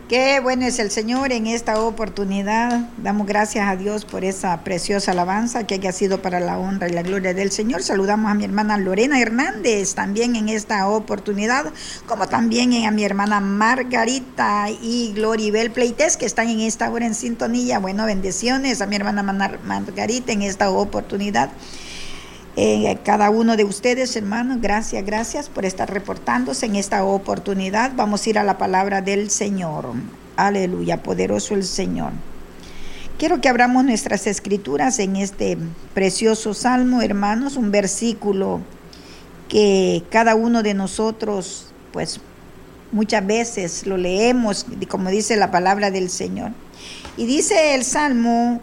Qué bueno es el Señor en esta oportunidad. Damos gracias a Dios por esa preciosa alabanza que haya sido para la honra y la gloria del Señor. Saludamos a mi hermana Lorena Hernández también en esta oportunidad, como también a mi hermana Margarita y Gloribel Pleites, que están en esta hora en sintonía. Bueno, bendiciones a mi hermana Margarita en esta oportunidad. Cada uno de ustedes, hermanos, gracias por estar reportándose en esta oportunidad. Vamos a ir a la palabra del Señor. Aleluya, poderoso el Señor. Quiero que abramos nuestras escrituras en este precioso salmo, hermanos, un versículo que cada uno de nosotros, pues, muchas veces lo leemos, como dice la palabra del Señor. Y dice el salmo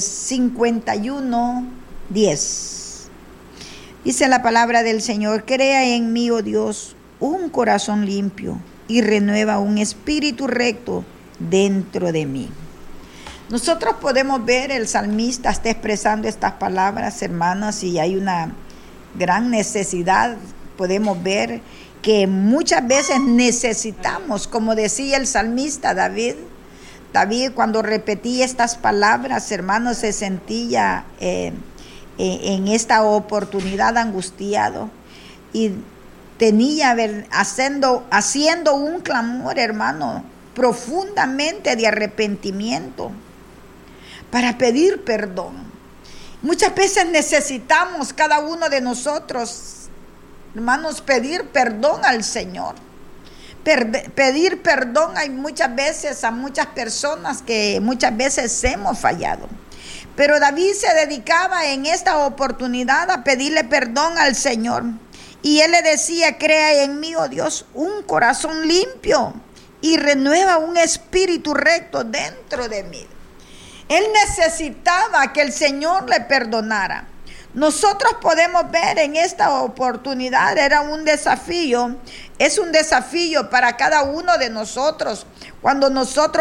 51:10. Dice la palabra del Señor: crea en mí, oh Dios, un corazón limpio y renueva un espíritu recto dentro de mí. Nosotros podemos ver, el salmista está expresando estas palabras, hermanos, y hay una gran necesidad. Podemos ver que muchas veces necesitamos, como decía el salmista David, cuando repetía estas palabras, hermanos, se sentía en esta oportunidad angustiado y tenía haciendo un clamor, hermano, profundamente de arrepentimiento para pedir perdón. Muchas veces necesitamos cada uno de nosotros, hermanos, pedir perdón al Señor. Pedir perdón hay muchas veces a muchas personas que muchas veces hemos fallado. Pero David se dedicaba en esta oportunidad a pedirle perdón al Señor. Y él le decía: crea en mí, oh Dios, un corazón limpio y renueva un espíritu recto dentro de mí. Él necesitaba que el Señor le perdonara. Nosotros podemos ver en esta oportunidad, era un desafío, es un desafío para cada uno de nosotros. Cuando nosotros